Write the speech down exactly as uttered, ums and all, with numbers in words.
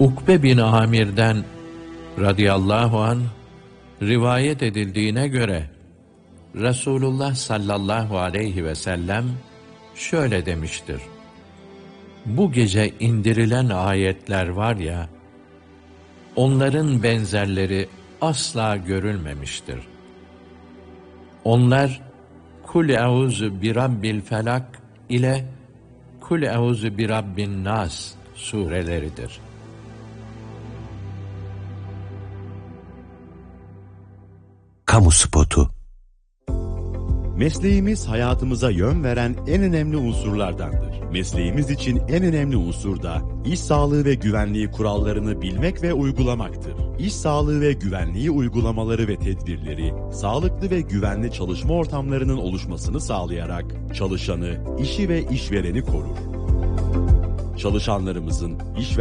Ukbe bin Amir'den radıyallahu anh rivayet edildiğine göre Resulullah sallallahu aleyhi ve sellem şöyle demiştir: bu gece indirilen ayetler var ya, onların benzerleri asla görülmemiştir. Onlar Kul euzu bi rabbil felak ile Kul euzu bi rabbin nas sureleridir. Kamu spotu. Mesleğimiz hayatımıza yön veren en önemli unsurlardandır. Mesleğimiz için en önemli unsur da iş sağlığı ve güvenliği kurallarını bilmek ve uygulamaktır. İş sağlığı ve güvenliği uygulamaları ve tedbirleri, sağlıklı ve güvenli çalışma ortamlarının oluşmasını sağlayarak çalışanı, işi ve işvereni korur. Çalışanlarımızın iş